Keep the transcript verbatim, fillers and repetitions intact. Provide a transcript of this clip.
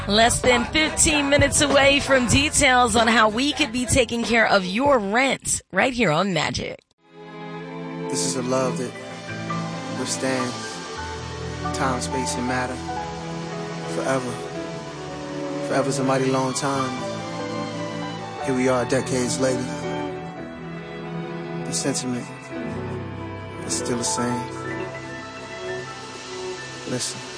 Less than fifteen minutes away from details on how we could be taking care of your rent right here on Magic. This is a love that withstands time, space, and matter forever. Forever's a mighty long time. Here we are decades later. The sentiment is still the same. Listen.